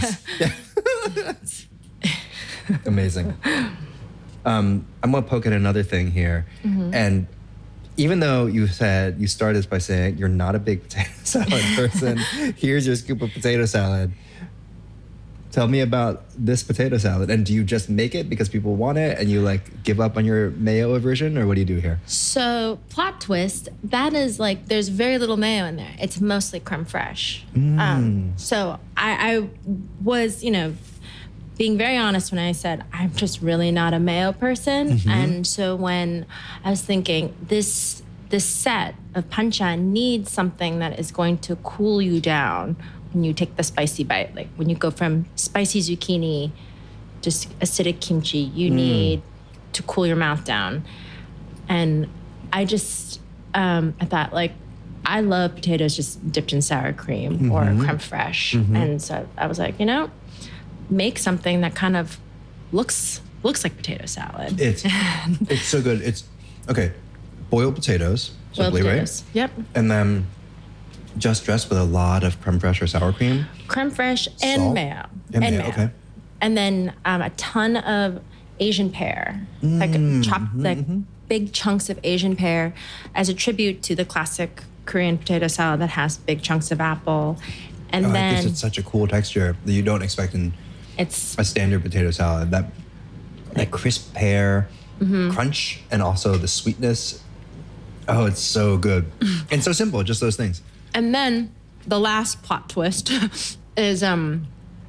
this. Yeah. Amazing. Um, I'm going to poke at another thing here. Mm-hmm. And even though you said, you started this by saying you're not a big potato salad person, here's your scoop of potato salad. Tell me about this potato salad. And do you just make it because people want it and you like give up on your mayo version, or what do you do here? So, plot twist, that is like, there's very little mayo in there. It's mostly creme fraiche. Mm. Um, so, I, I was, you know, being very honest when I said, I'm just really not a mayo person. Mm-hmm. And so, when I was thinking, this, this set of panchan needs something that is going to cool you down when you take the spicy bite. Like when you go from spicy zucchini, just acidic kimchi, you Mm. need to cool your mouth down. And I just, um, I thought like, I love potatoes just dipped in sour cream or Mm-hmm. creme fraiche. And so I was like, you know, make something that kind of looks looks like potato salad. It's it's so good. It's okay. Boiled potatoes, Boiled simply, potatoes. right? Yep. And then just dressed with a lot of creme fraiche or sour cream. Creme fraiche and Salt? mayo. And mayo, okay. And then um, a ton of Asian pear, Mm, like chopped, mm-hmm, like big chunks of Asian pear, as a tribute to the classic Korean potato salad that has big chunks of apple. And Oh, it then gives it such a cool texture that you don't expect in it's a standard potato salad. That that crisp pear Mm-hmm. crunch and also the sweetness. Oh, it's so good. And so simple, just those things. And then the last plot twist is, um,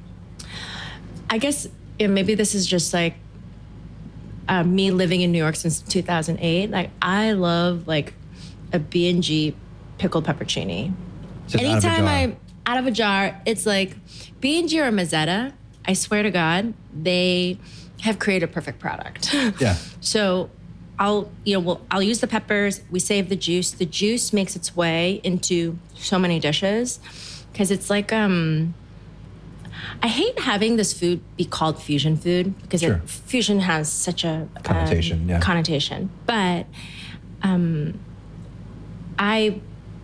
I guess you know, maybe this is just like uh, me living in New York since two thousand eight. Like I love like a B and G pickled peppercini. Just out of a Anytime jar. I out of a jar, it's like B and G or Mazzetta. I swear to God, they have created a perfect product. Yeah. So I'll, you know, we'll, I'll use the peppers. We save the juice. The juice makes its way into so many dishes because it's like, um, I hate having this food be called fusion food because Sure. it, fusion has such a Connotation, um, yeah. connotation. But um, I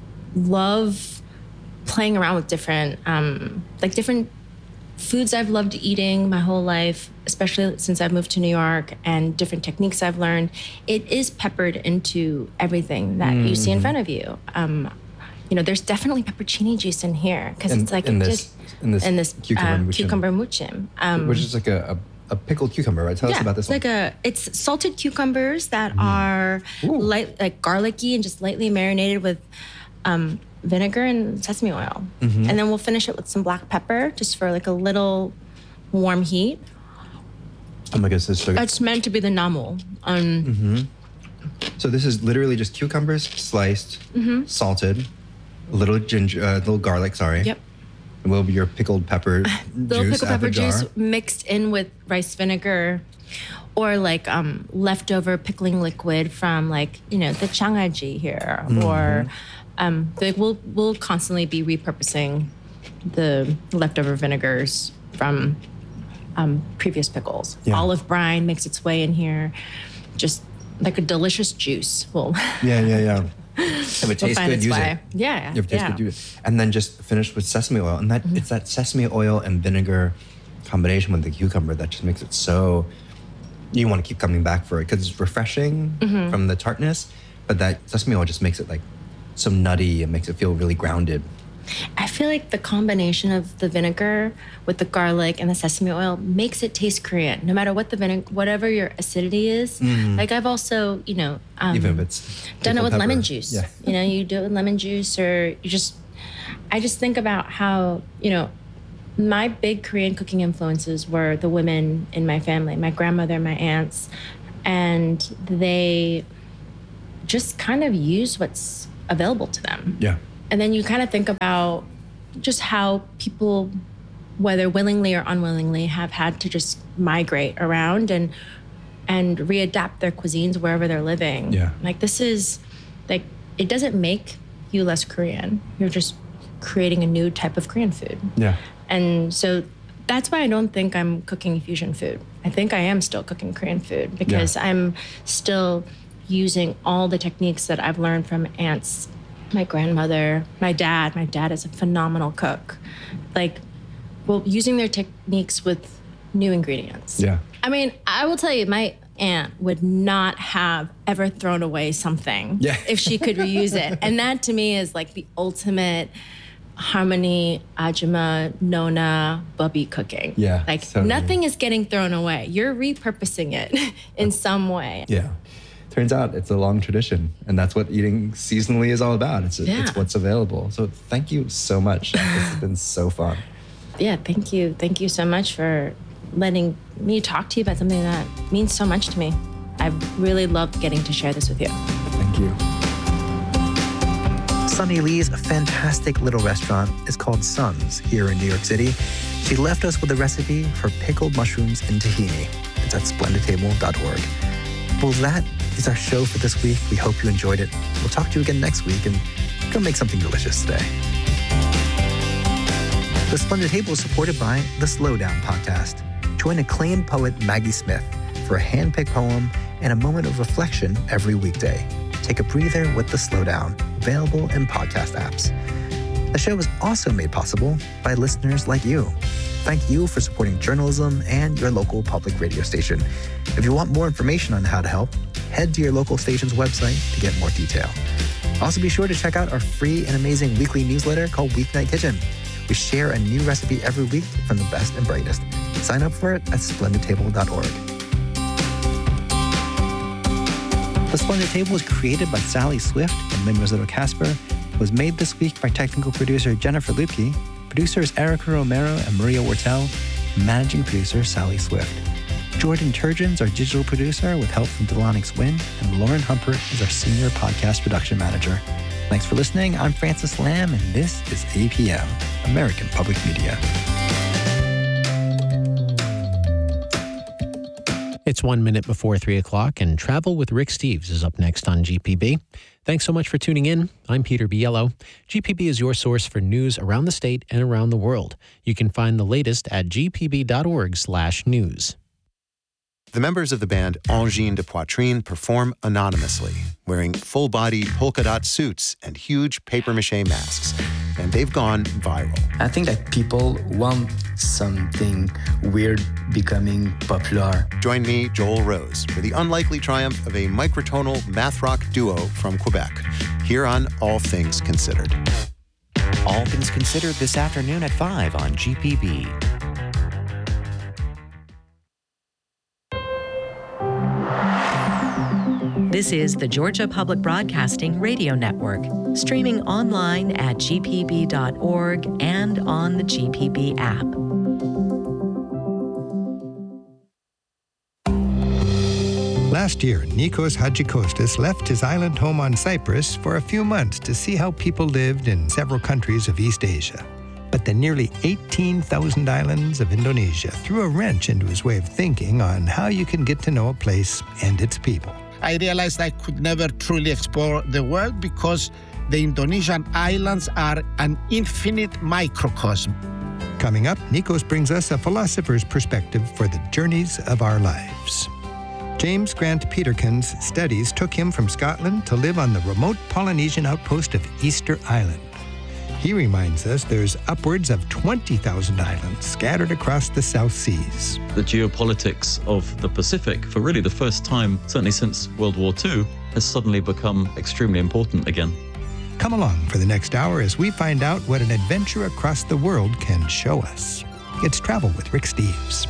love playing around with different, um, like different foods I've loved eating my whole life, especially since I've moved to New York, and different techniques I've learned. It is peppered into everything that you see Mm-hmm. in front of you. Um, you know, there's definitely peppercini juice in here because In- it's like in it this- just in this in this cucumber uh, muchim. cucumber muchim. Um, Which is like a, a, a pickled cucumber, right? Tell us yeah, about this it's one. like a it's salted cucumbers that are Ooh. light like garlicky and just lightly marinated with um, vinegar and sesame oil, Mm-hmm. and then we'll finish it with some black pepper just for like a little warm heat. Oh my goodness, this is so good. It's meant to be the namu. Um, Mm-hmm. So this is literally just cucumbers sliced, salted, a little ginger, uh, little garlic, sorry. Yep. And will be your pickled pepper Little juice pickled out pepper the jar. juice mixed in with rice vinegar, or like um, leftover pickling liquid from like you know the changaji here, Mm-hmm. or um, like we'll we'll constantly be repurposing the leftover vinegars from um, previous pickles. Yeah. Olive brine makes its way in here, just like a delicious juice. Well, Yeah, yeah, yeah. If it will tastes find good, its use way. it. Yeah, If it tastes yeah. good, use it. And then just finish with sesame oil. And that Mm-hmm. it's that sesame oil and vinegar combination with the cucumber that just makes it so you want to keep coming back for it because it's refreshing Mm-hmm. from the tartness, but that sesame oil just makes it like so nutty. It makes it feel really grounded. I feel like the combination of the vinegar with the garlic and the sesame oil makes it taste Korean, no matter what the vinegar, whatever your acidity is. Mm. Like I've also, you know, um, even if it's done it with pepper. lemon juice. Yeah. You know, you do it with lemon juice, or you just. I just think about how, you know, my big Korean cooking influences were the women in my family, my grandmother, my aunts, and they just kind of use what's available to them. Yeah. And then you kind of think about just how people, whether willingly or unwillingly, have had to just migrate around and and readapt their cuisines wherever they're living. Yeah. Like this is, like, it doesn't make you less Korean. You're just creating a new type of Korean food. Yeah. And so that's why I don't think I'm cooking fusion food. I think I am still cooking Korean food because yeah. I'm still using all the techniques that I've learned from aunts, my grandmother, my dad. My dad is a phenomenal cook. Like, well, using their techniques with new ingredients. Yeah. I mean, I will tell you, my aunt would not have ever thrown away something yeah. if she could reuse it. And that to me is like the ultimate harmony, ajima, nona, bubby cooking. Yeah. Like totally. Nothing is getting thrown away. You're repurposing it in some way. Yeah. Turns out it's a long tradition, and that's what eating seasonally is all about. It's, yeah. it's what's available. So thank you so much. This has been so fun. Yeah, thank you. Thank you so much for letting me talk to you about something that means so much to me. I've really loved getting to share this with you. Thank you. Sunny Lee's fantastic little restaurant is called Sun's here in New York City. She left us with a recipe for pickled mushrooms and tahini. It's at splendid table dot org. Well, that is our show for this week. We hope you enjoyed it. We'll talk to you again next week, and go make something delicious today. The Splendid Table is supported by the Slowdown Podcast. Join acclaimed poet Maggie Smith for a hand-picked poem and a moment of reflection every weekday. Take a breather with the Slowdown, available in podcast apps. The show is also made possible by listeners like you. Thank you for supporting journalism and your local public radio station. If you want more information on how to help, head to your local station's website to get more detail. Also, be sure to check out our free and amazing weekly newsletter called Weeknight Kitchen. We share a new recipe every week from the best and brightest. Sign up for it at splendid table dot org. The Splendid Table was created by Sally Swift and Lynn Rossetto Casper. It was made this week by technical producer Jennifer Lupke, producers Erica Romero and Maria Wortel, and managing producer Sally Swift. Jordan Turgeon's our digital producer with help from Delanix Wynn, and Lauren Humpert is our senior podcast production manager. Thanks for listening. I'm Francis Lam, and this is A P M, American Public Media. It's one minute before three o'clock, and Travel with Rick Steves is up next on G P B. Thanks so much for tuning in. I'm Peter Biello. G P B is your source for news around the state and around the world. You can find the latest at g p b dot org slash news. The members of the band Angine de Poitrine perform anonymously, wearing full-body polka dot suits and huge papier-mâché masks. And they've gone viral. I think that people want something weird becoming popular. Join me, Joel Rose, for the unlikely triumph of a microtonal math rock duo from Quebec, here on All Things Considered. All Things Considered this afternoon at five on G P B. This is the Georgia Public Broadcasting Radio Network, streaming online at g p b dot org and on the G P B app. Last year, Nikos Hadjikostas left his island home on Cyprus for a few months to see how people lived in several countries of East Asia. But the nearly eighteen thousand islands of Indonesia threw a wrench into his way of thinking on how you can get to know a place and its people. I realized I could never truly explore the world because the Indonesian islands are an infinite microcosm. Coming up, Nikos brings us a philosopher's perspective for the journeys of our lives. James Grant Peterkin's studies took him from Scotland to live on the remote Polynesian outpost of Easter Island. He reminds us there's upwards of twenty thousand islands scattered across the South Seas. The geopolitics of the Pacific, for really the first time, certainly since World War Two, has suddenly become extremely important again. Come along for the next hour as we find out what an adventure across the world can show us. It's Travel with Rick Steves.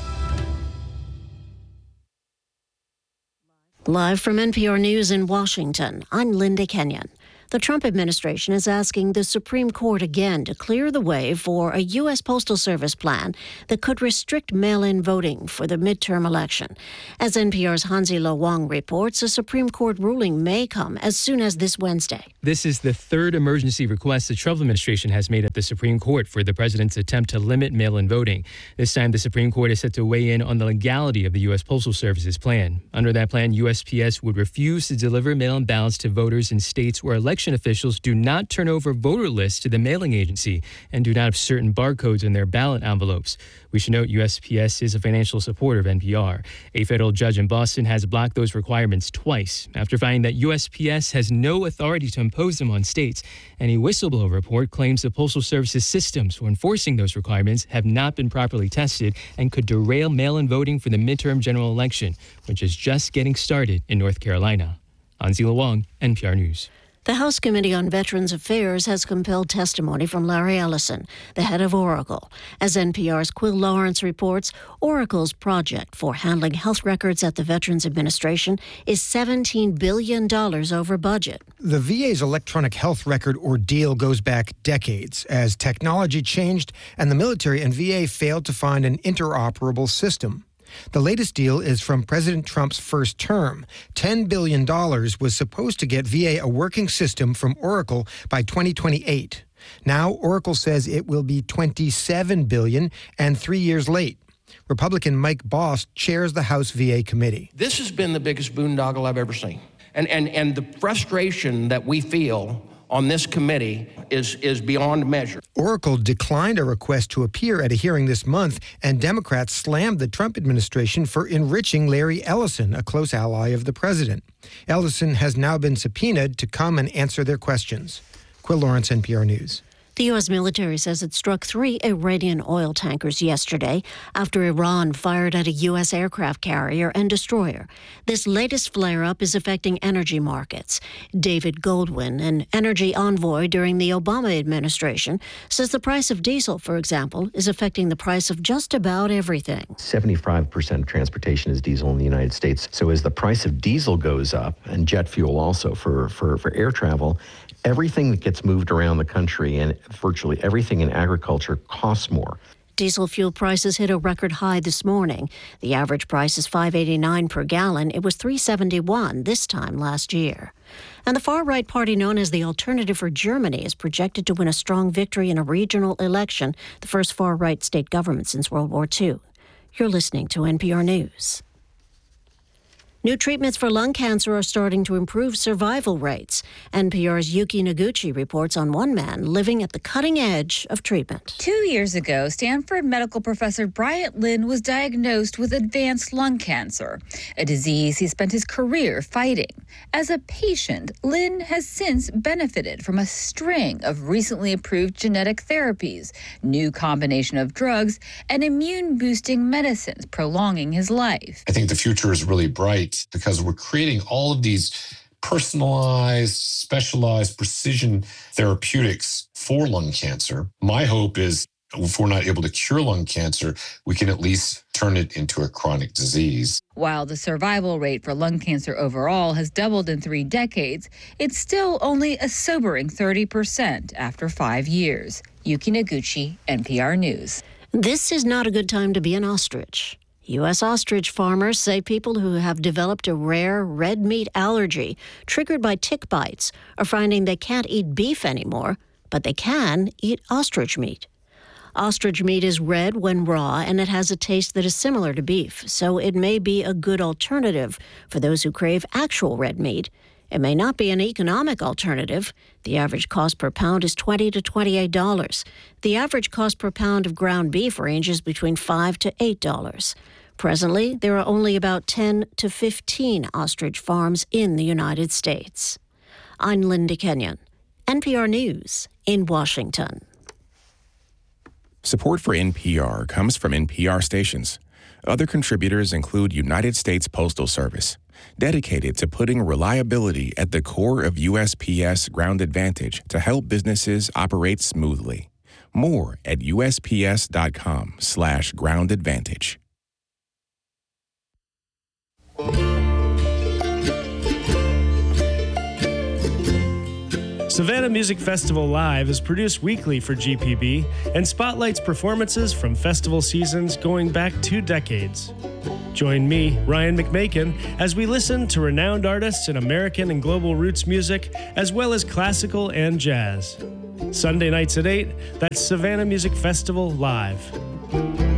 Live from N P R News in Washington, I'm Linda Kenyon. The Trump administration is asking the Supreme Court again to clear the way for a U S Postal Service plan that could restrict mail-in voting for the midterm election. As N P R's Hansi Lo Wang reports, a Supreme Court ruling may come as soon as this Wednesday. This is the third emergency request the Trump administration has made at the Supreme Court for the president's attempt to limit mail-in voting. This time, the Supreme Court is set to weigh in on the legality of the U S Postal Service's plan. Under that plan, U S P S would refuse to deliver mail-in ballots to voters in states where election officials do not turn over voter lists to the mailing agency and do not have certain barcodes in their ballot envelopes. We should note U S P S is a financial supporter of N P R. A federal judge in Boston has blocked those requirements twice after finding that U S P S has no authority to impose them on states. And a whistleblower report claims the Postal Service's systems for enforcing those requirements have not been properly tested and could derail mail-in voting for the midterm general election, which is just getting started in North Carolina. Hansi Lo Wang, N P R News. The House Committee on Veterans Affairs has compelled testimony from Larry Ellison, the head of Oracle. As N P R's Quill Lawrence reports, Oracle's project for handling health records at the Veterans Administration is seventeen billion dollars over budget. The V A's electronic health record ordeal goes back decades as technology changed and the military and V A failed to find an interoperable system. The latest deal is from President Trump's first term. ten billion dollars was supposed to get V A a working system from Oracle by twenty twenty-eight. Now, Oracle says it will be twenty-seven billion dollars and three years late. Republican Mike Bost chairs the House V A committee. This has been the biggest boondoggle I've ever seen. And, and, and the frustration that we feel on this committee is, is beyond measure. Oracle declined a request to appear at a hearing this month, and Democrats slammed the Trump administration for enriching Larry Ellison, a close ally of the president. Ellison has now been subpoenaed to come and answer their questions. Quill Lawrence, N P R News. The U S military says it struck three Iranian oil tankers yesterday after Iran fired at a U S aircraft carrier and destroyer. This latest flare-up is affecting energy markets. David Goldwyn, an energy envoy during the Obama administration, says the price of diesel, for example, is affecting the price of just about everything. seventy-five percent of transportation is diesel in the United States. So as the price of diesel goes up, and jet fuel also for, for, for air travel, everything that gets moved around the country and virtually everything in agriculture costs more. Diesel fuel prices hit a record high this morning. The average price is five dollars and eighty-nine cents per gallon. It was three dollars and seventy-one cents this time last year. And the far-right party known as the Alternative for Germany is projected to win a strong victory in a regional election, the first far-right state government since World War Two. You're listening to N P R News. New treatments for lung cancer are starting to improve survival rates. N P R's Yuki Noguchi reports on one man living at the cutting edge of treatment. Two years ago, Stanford medical professor Bryant Lin was diagnosed with advanced lung cancer, a disease he spent his career fighting. As a patient, Lin has since benefited from a string of recently approved genetic therapies, new combination of drugs, and immune-boosting medicines, prolonging his life. I think the future is really bright, because we're creating all of these personalized, specialized precision therapeutics for lung cancer. My hope is if we're not able to cure lung cancer, we can at least turn it into a chronic disease. While the survival rate for lung cancer overall has doubled in three decades, it's still only a sobering thirty percent after five years. Yuki Noguchi, N P R News. This is not a good time to be an ostrich. U S ostrich farmers say people who have developed a rare red meat allergy triggered by tick bites are finding they can't eat beef anymore, but they can eat ostrich meat. Ostrich meat is red when raw, and it has a taste that is similar to beef, so it may be a good alternative for those who crave actual red meat. It may not be an economic alternative. The average cost per pound is twenty to twenty-eight dollars. The average cost per pound of ground beef ranges between five to eight dollars. Presently, there are only about ten to fifteen ostrich farms in the United States. I'm Linda Kenyon, N P R News in Washington. Support for N P R comes from N P R stations. Other contributors include United States Postal Service, dedicated to putting reliability at the core of U S P S Ground Advantage to help businesses operate smoothly. More at U S P S dot com slash ground advantage. Savannah Music Festival Live is produced weekly for G P B and spotlights performances from festival seasons going back two decades. Join me, Ryan McMakin, as we listen to renowned artists in American and global roots music, as well as classical and jazz. Sunday nights at eight, that's Savannah Music Festival Live.